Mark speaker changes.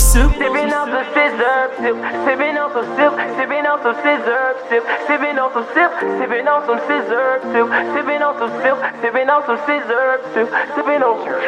Speaker 1: sip.
Speaker 2: Sipping on some scissor sip, sipping on some sip, sipping on some scissor sip, sipping on some sip, sipping on some scissor sip, sipping on some sip, sipping on some scissor sip, sipping on some.